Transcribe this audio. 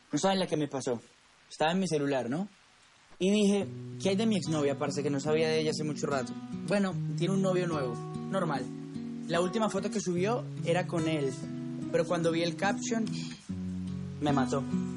No saben la que me pasó. Estaba en mi celular, ¿no? Y dije, ¿qué hay de mi exnovia, parce, que no sabía de ella hace mucho rato? Bueno, tiene un novio nuevo, normal. La última foto que subió era con él, pero cuando vi el caption, me mató.